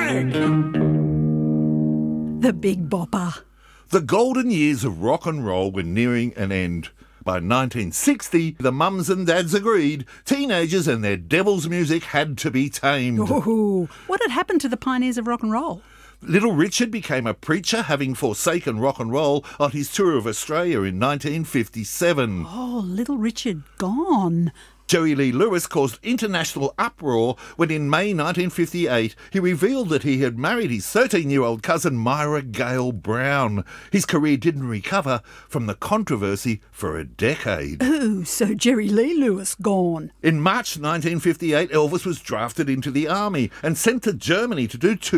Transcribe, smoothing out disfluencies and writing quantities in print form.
The Big Bopper. The golden years of rock and roll were nearing an end. By 1960, the mums and dads agreed teenagers and their devil's music had to be tamed. Ooh, what had happened to the pioneers of rock and roll? Little Richard became a preacher, having forsaken rock and roll on his tour of Australia in 1957. Oh, Little Richard gone. Jerry Lee Lewis caused international uproar when in May 1958 he revealed that he had married his 13-year-old cousin Myra Gale Brown. His career didn't recover from the controversy for a decade. Ooh, so Jerry Lee Lewis gone. In March 1958, Elvis was drafted into the army and sent to Germany to do